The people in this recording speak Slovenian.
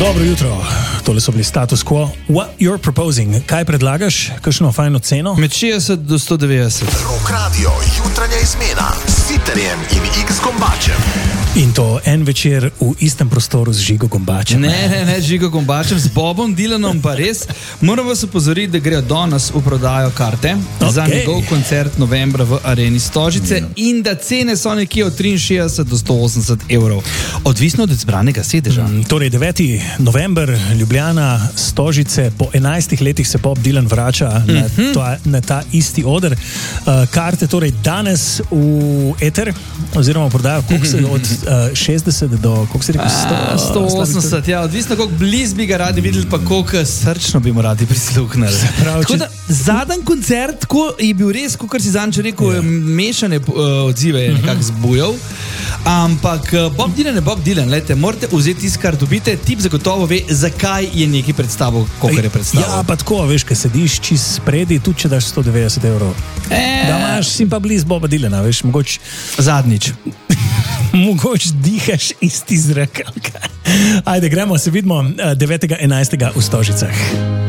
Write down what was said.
Dobro jutro, tole so bili Status Quo. What you're proposing? Kaj predlagaš? Kakšno fajno ceno? Med 60 do 190. Rock Radio, jutranja izmena s Siterjem in X Gombačem. In to en večer v istem prostoru z Žigo Gombačem. Ne, Žigo Gombačem, z Bobom Dylanom pa res. Moram vas opozoriti, da grejo danes v prodajo karte za njegov koncert novembra v Areni Stožice in da cene so nekje od 63 do 180 evrov. Odvisno od izbranega sedeža. Torej 9. november, Ljubljana, Stožice, po 11 letih se Bob Dylan vrača na ta isti oder. Karte torej danes v eter, oziroma prodajo od 60 do, koliko si rekel, 180, ja, odvisno koliko blizu bi ga radi videli, pa koliko srčno bi mu radi prisluhnili. Tako da zadnji koncert, ko je bil res, kot si zanče rekel, mešane odzive je nekako zbujal. Ampak Bob Dylan je Bob Dylan, lejte, morate vzeti tisto, kar dobite, tip zagotovo ve, zakaj je neki predstavo, koliko je predstavo. Ja, pa tako, veš, kaj sediš čist spredi, tudi če daš 190 evrov. Da imaš si pa blizu Boba Dylana, veš, mogoče zadnjič. Mogoče dihaš isti zrak. Ajde, gremo, se vidimo 9.11. v Stožicah.